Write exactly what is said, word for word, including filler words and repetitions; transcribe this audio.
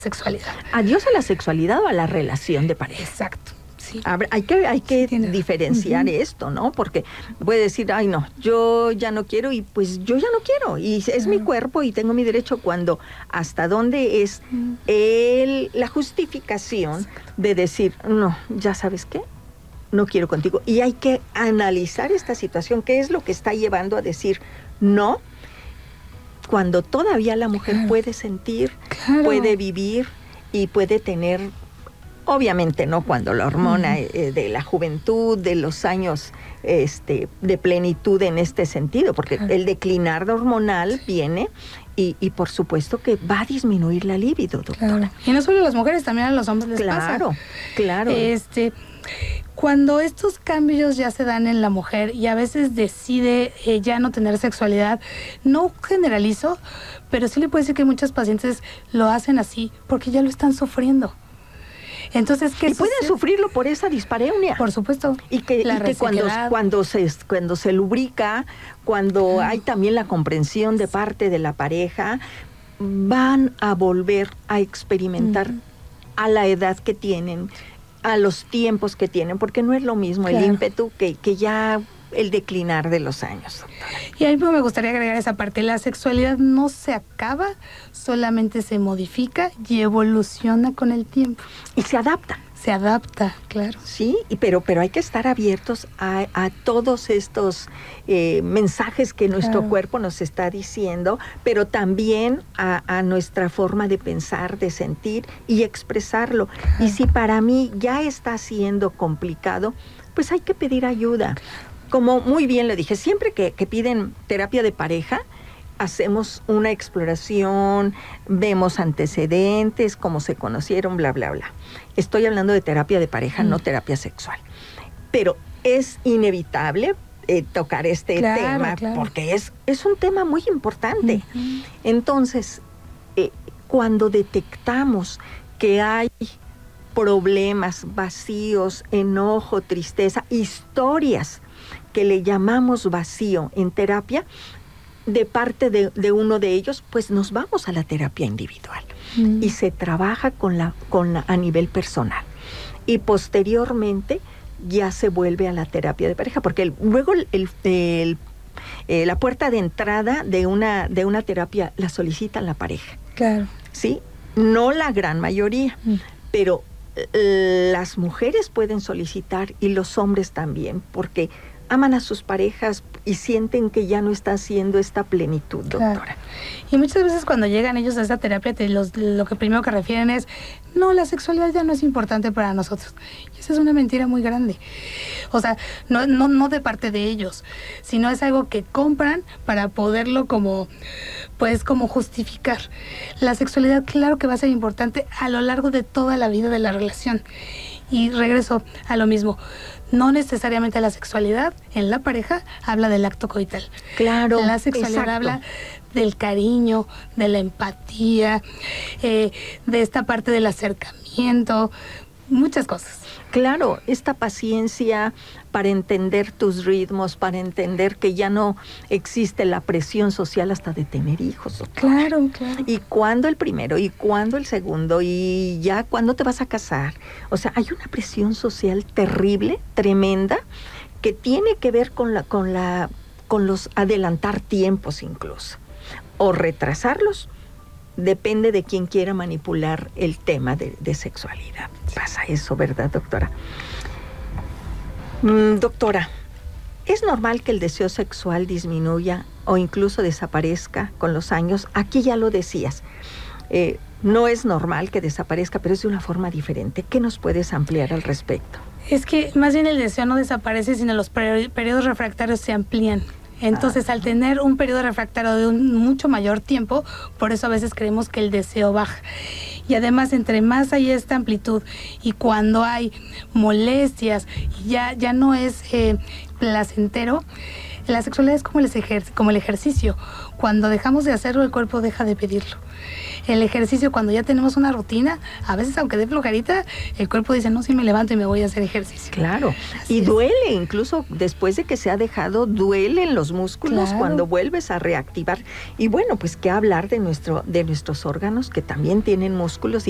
sexualidad. Adiós a la sexualidad o a la relación de pareja. Exacto. Sí. Hay que, hay que sí, diferenciar uh-huh. esto, ¿no? Porque puede decir, ay, no, yo ya no quiero y pues yo ya no quiero. Y es uh-huh. mi cuerpo y tengo mi derecho cuando hasta dónde es uh-huh. el, la justificación Exacto. de decir, no, ya sabes qué, no quiero contigo. Y hay que analizar esta situación, qué es lo que está llevando a decir no, cuando todavía la mujer claro. puede sentir, claro. puede vivir y puede tener... Obviamente no cuando la hormona uh-huh. eh, de la juventud, de los años este, de plenitud en este sentido, porque claro. el declinar hormonal sí. viene y, y por supuesto que va a disminuir la libido, doctora. Claro. Y no solo a las mujeres, también a los hombres les claro, pasa. Claro, claro. Este, cuando estos cambios ya se dan en la mujer y a veces decide eh, ya no tener sexualidad, no generalizo, pero sí le puedo decir que muchas pacientes lo hacen así porque ya lo están sufriendo. Entonces, ¿qué y pueden sucede? Sufrirlo por esa dispareunia. Por supuesto. Y que, y que cuando, cuando, se, cuando se lubrica, cuando ah. hay también la comprensión de parte de la pareja, van a volver a experimentar uh-huh. a la edad que tienen, a los tiempos que tienen, porque no es lo mismo claro. el ímpetu que, que ya el declinar de los años. Y a mí me gustaría agregar esa parte, la sexualidad no se acaba, solamente se modifica y evoluciona con el tiempo. Y se adapta. Se adapta, claro. Sí, y pero, pero hay que estar abiertos a, a todos estos eh, mensajes que nuestro claro. cuerpo nos está diciendo, pero también a, a nuestra forma de pensar, de sentir y expresarlo. Claro. Y si para mí ya está siendo complicado, pues hay que pedir ayuda. Como muy bien le dije, siempre que, que piden terapia de pareja, hacemos una exploración, vemos antecedentes, cómo se conocieron, bla, bla, bla. Estoy hablando de terapia de pareja, mm. no terapia sexual. Pero es inevitable eh, tocar este claro, tema, claro. porque es, es un tema muy importante. Uh-huh. Entonces, eh, cuando detectamos que hay problemas, vacíos, enojo, tristeza, historias que le llamamos vacío en terapia, de parte de, de uno de ellos, pues nos vamos a la terapia individual mm. y se trabaja con la, con la, a nivel personal. Y posteriormente ya se vuelve a la terapia de pareja, porque el, luego el, el, el, eh, la puerta de entrada de una, de una terapia la solicita la pareja. Claro. ¿Sí? No la gran mayoría, mm. pero eh, las mujeres pueden solicitar y los hombres también, porque aman a sus parejas y sienten que ya no está haciendo esta plenitud, doctora. Claro. Y muchas veces cuando llegan ellos a esta terapia, te los, lo que primero que refieren es, no, la sexualidad ya no es importante para nosotros. Y esa es una mentira muy grande. O sea, no, no, no de parte de ellos, sino es algo que compran para poderlo como, pues, como justificar. La sexualidad, claro que va a ser importante a lo largo de toda la vida de la relación. Y regreso a lo mismo. No necesariamente la sexualidad en la pareja habla del acto coital. Claro, la sexualidad exacto. habla del cariño, de la empatía, eh, de esta parte del acercamiento, muchas cosas. Claro, esta paciencia para entender tus ritmos, para entender que ya no existe la presión social hasta de tener hijos, doctora. Claro, claro. ¿Y cuándo el primero? ¿Y cuándo el segundo? ¿Y ya cuándo te vas a casar? O sea, hay una presión social terrible, tremenda, que tiene que ver con la, con la, con los adelantar tiempos incluso, o retrasarlos. Depende de quién quiera manipular el tema de, de sexualidad. Pasa eso, ¿verdad, doctora? Mm, doctora, ¿es normal que el deseo sexual disminuya o incluso desaparezca con los años? Aquí ya lo decías. Eh, no es normal que desaparezca, pero es de una forma diferente. ¿Qué nos puedes ampliar al respecto? Es que más bien el deseo no desaparece, sino los periodos refractarios se amplían. Entonces, ah. al tener un periodo refractario de un mucho mayor tiempo, por eso a veces creemos que el deseo baja. Y además, entre más hay esta amplitud y cuando hay molestias y ya, ya no es eh, placentero, la sexualidad es como el, ejer- como el ejercicio. Cuando dejamos de hacerlo, el cuerpo deja de pedirlo. El ejercicio, cuando ya tenemos una rutina, a veces aunque dé flojerita, el cuerpo dice, no, sí me levanto y me voy a hacer ejercicio. Claro, Así y es. duele, incluso después de que se ha dejado, duelen los músculos Claro. cuando vuelves a reactivar. Y bueno, pues qué hablar de nuestro, de nuestros órganos que también tienen músculos y